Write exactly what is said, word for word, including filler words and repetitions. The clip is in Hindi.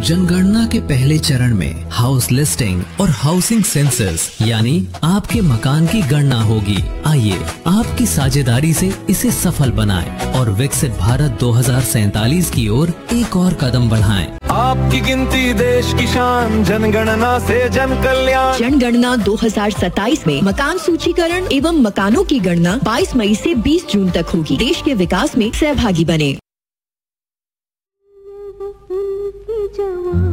जनगणना के पहले चरण में हाउस लिस्टिंग और हाउसिंग सेंसस यानी आपके मकान की गणना होगी। आइए आपकी साझेदारी से इसे सफल बनाएं और विकसित भारत दो हज़ार सैतालीस की ओर एक और कदम बढ़ाएं। आपकी गिनती देश की शान, जनगणना से जन कल्याण। जनगणना दो हज़ार सत्ताईस में मकान सूचीकरण एवं मकानों की गणना बाईस मई से बीस जून तक होगी। देश के विकास में सहभागी बने।